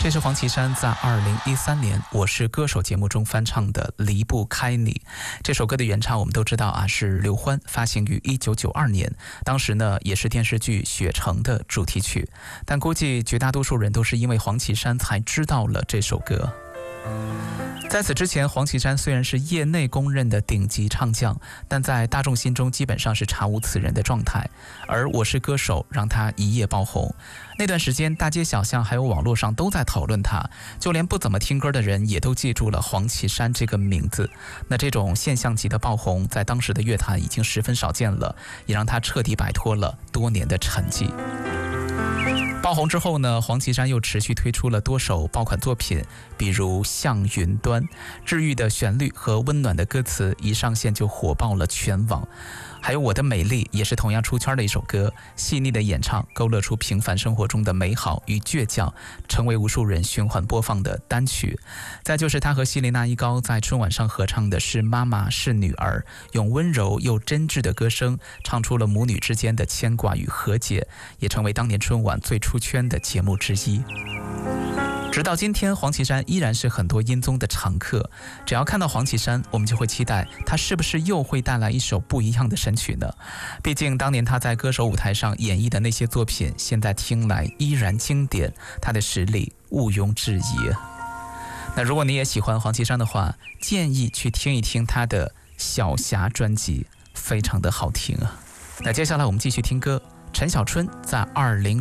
这是黄绮珊在2013年《我是歌手》节目中翻唱的《离不开你》。这首歌的原唱我们都知道啊，是刘欢，发行于1992年，当时呢也是电视剧《雪城》的主题曲。但估计绝大多数人都是因为黄绮珊才知道了这首歌。在此之前，黄绮珊虽然是业内公认的顶级唱将，但在大众心中基本上是查无此人的状态。而《我是歌手》让她一夜爆红，那段时间大街小巷还有网络上都在讨论她，就连不怎么听歌的人也都记住了黄绮珊这个名字。那这种现象级的爆红，在当时的乐坛已经十分少见了，也让她彻底摆脱了多年的沉寂。爆红之后呢，黄绮珊又持续推出了多首爆款作品，比如《向云端》，治愈的旋律和温暖的歌词一上线就火爆了全网。还有《我的美丽》也是同样出圈的一首歌，细腻的演唱勾勒出平凡生活中的美好与倔强，成为无数人循环播放的单曲。再就是他和希林娜依高在春晚上合唱的是《妈妈是女儿》，用温柔又真挚的歌声唱出了母女之间的牵挂与和解，也成为当年春晚最出圈的节目之一。直到今天，黄绮珊依然是很多音综的常客。只要看到黄绮珊，我们就会期待她是不是又会带来一首不一样的神曲呢？毕竟当年她在歌手舞台上演绎的那些作品，现在听来依然经典，她的实力毋庸置疑。那如果你也喜欢黄绮珊的话，建议去听一听她的《小霞》专辑，非常的好听啊。那接下来我们继续听歌，陈小春在20